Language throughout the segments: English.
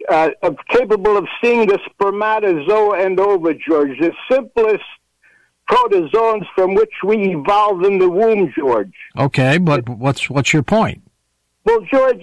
capable of seeing the spermatozoa and over, George. The simplest protozoans from which we evolved in the womb, George. Okay, but what's your point? Well, George,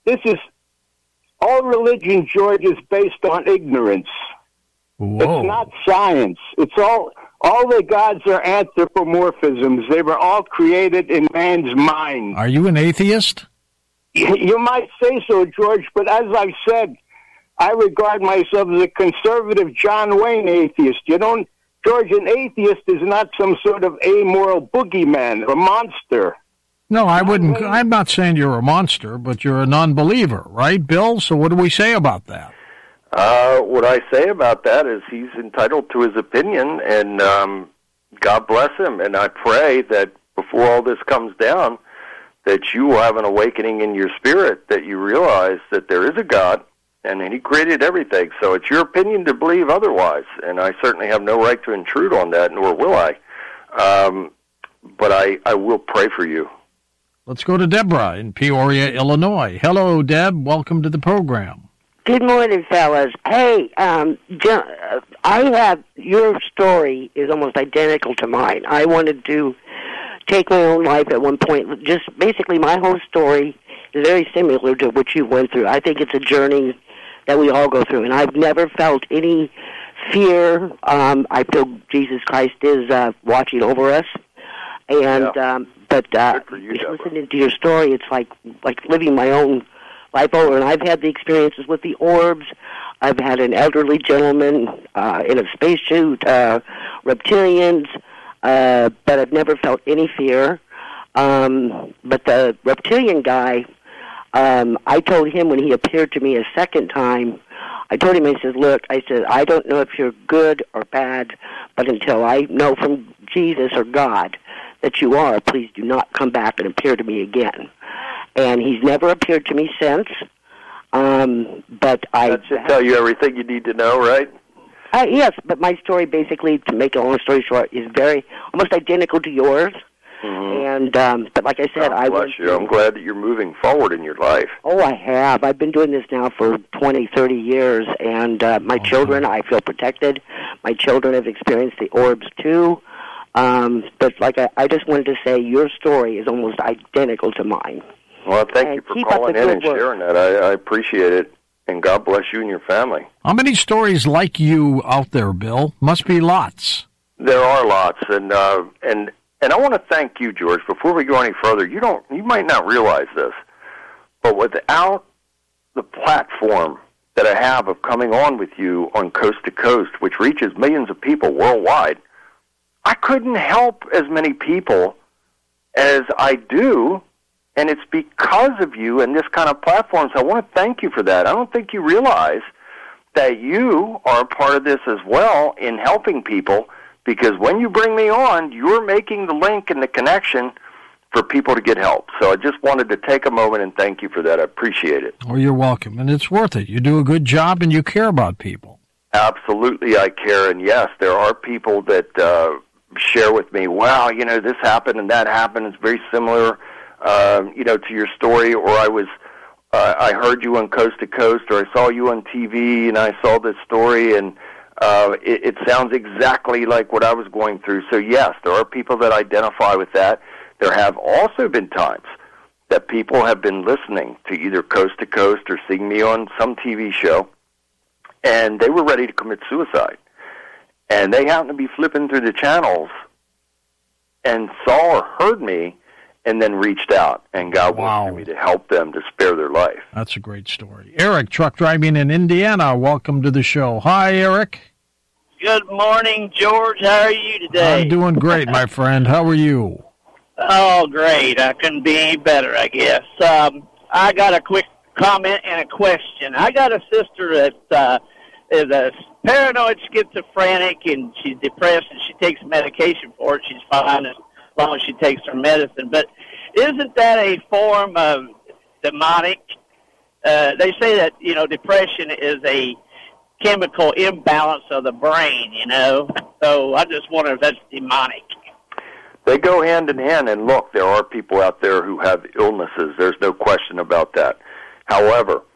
all religion, George, is based on ignorance. Whoa. It's not science. It's all the gods are anthropomorphisms. They were all created in man's mind. Are you an atheist? You might say so, George, but as I've said, I regard myself as a conservative John Wayne atheist. George, an atheist is not some sort of amoral boogeyman, a monster. No, I wouldn't. I'm not saying you're a monster, but you're a non-believer, right, Bill? So what do we say about that? What I say about that is he's entitled to his opinion, and God bless him. And I pray that before all this comes down, that you will have an awakening in your spirit, that you realize that there is a God, and he created everything. So it's your opinion to believe otherwise, and I certainly have no right to intrude on that, nor will I. But I will pray for you. Let's go to Deborah in Peoria, Illinois. Hello, Deb. Welcome to the program. Good morning, fellas. Hey, John, your story is almost identical to mine. I wanted to take my own life at one point. Just basically my whole story is very similar to what you went through. I think it's a journey that we all go through, and I've never felt any fear. I feel Jesus Christ is watching over us. And but listening to your story, it's like living my own life over. And I've had the experiences with the orbs. I've had an elderly gentleman in a spacesuit, reptilians, but I've never felt any fear. But the reptilian guy, I told him when he appeared to me a second time, I told him, I said, look, I don't know if you're good or bad, but until I know from Jesus or God that you are, please do not come back and appear to me again. And he's never appeared to me since. But that should tell you everything you need to know, right? Yes, but my story, basically, to make a long story short, is almost identical to yours. Mm-hmm. And but like I said, bless you. I'm glad that you're moving forward in your life. Oh, I have. I've been doing this now for 20, 30 years, and my children, I feel protected. My children have experienced the orbs too. But I just wanted to say your story is almost identical to mine. Well, thank you for calling in and sharing that. I appreciate it, and God bless you and your family. How many stories like you out there, Bill? Must be lots. There are lots, and I want to thank you, George. Before we go any further, you might not realize this, but without the platform that I have of coming on with you on Coast to Coast, which reaches millions of people worldwide, I couldn't help as many people as I do, and it's because of you and this kind of platform. So I want to thank you for that. I don't think you realize that you are a part of this as well in helping people, because when you bring me on, you're making the link and the connection for people to get help. So I just wanted to take a moment and thank you for that. I appreciate it. Oh, you're welcome, and it's worth it. You do a good job, and you care about people. Absolutely, I care, and yes, there are people that share with me, wow, this happened and that happened. It's very similar, to your story, or I heard you on Coast to Coast, or I saw you on TV and I saw this story, and it sounds exactly like what I was going through. So yes, there are people that identify with that. There have also been times that people have been listening to either Coast to Coast or seeing me on some TV show, and they were ready to commit suicide. And they happened to be flipping through the channels and saw or heard me, and then reached out, and God wanted me to help them to spare their life. That's a great story. Eric, truck driving in Indiana, welcome to the show. Hi, Eric. Good morning, George. How are you today? I'm doing great, my friend. How are you? Oh, great. I couldn't be any better, I guess. I got a quick comment and a question. I got a sister that is a paranoid schizophrenic, and she's depressed, and she takes medication for it. She's fine as long as she takes her medicine. But isn't that a form of demonic? They say that, depression is a chemical imbalance of the brain, So I just wonder if that's demonic. They go hand in hand, and look, there are people out there who have illnesses. There's no question about that. However,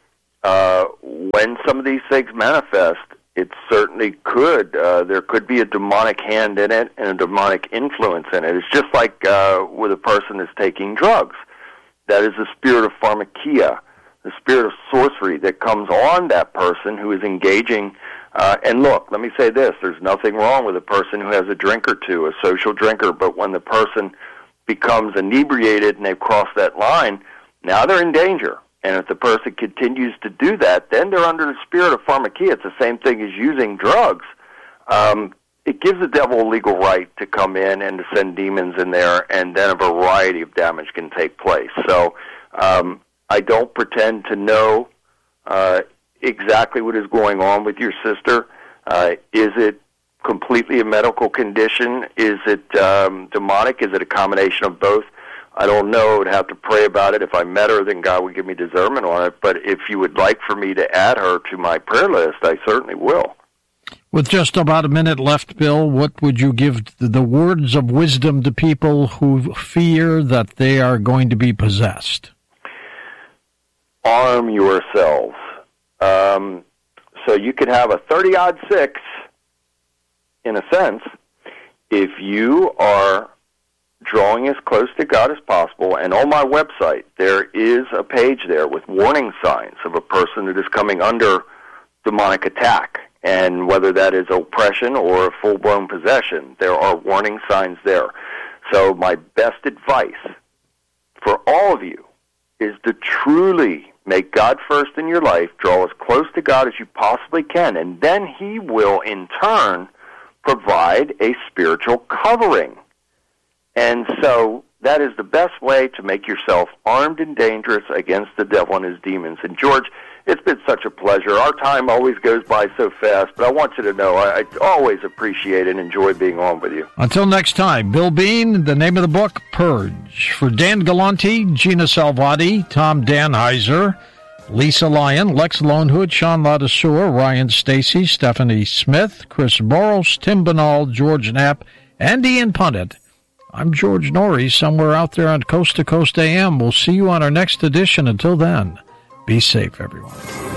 when some of these things manifest, it certainly could. There could be a demonic hand in it and a demonic influence in it. It's just like with a person that's taking drugs. That is the spirit of pharmakia, the spirit of sorcery that comes on that person who is engaging. And look, let me say this. There's nothing wrong with a person who has a drink or two, a social drinker, but when the person becomes inebriated and they've crossed that line, now they're in danger. And if the person continues to do that, then they're under the spirit of pharmakia. It's the same thing as using drugs. It gives the devil a legal right to come in and to send demons in there, and then a variety of damage can take place. So I don't pretend to know exactly what is going on with your sister. Is it completely a medical condition? Is it demonic? Is it a combination of both? I don't know. I would have to pray about it. If I met her, then God would give me discernment on it. But if you would like for me to add her to my prayer list, I certainly will. With just about a minute left, Bill, what would you give the words of wisdom to people who fear that they are going to be possessed? Arm yourselves. So you could have a 30-odd 6, in a sense, if you are drawing as close to God as possible. And on my website, there is a page there with warning signs of a person that is coming under demonic attack. And whether that is oppression or a full-blown possession, there are warning signs there. So my best advice for all of you is to truly make God first in your life, draw as close to God as you possibly can, and then He will, in turn, provide a spiritual covering. And so that is the best way to make yourself armed and dangerous against the devil and his demons. And George, it's been such a pleasure. Our time always goes by so fast, but I want you to know I always appreciate and enjoy being on with you. Until next time, Bill Bean, the name of the book, Purge. For Dan Galante, Gina Salvati, Tom Danheiser, Lisa Lyon, Lex Lonehood, Sean Ladesseur, Ryan Stacy, Stephanie Smith, Chris Boros, Tim Banal, George Knapp, and Ian Punnett. I'm George Norrie, somewhere out there on Coast to Coast AM. We'll see you on our next edition. Until then, be safe, everyone.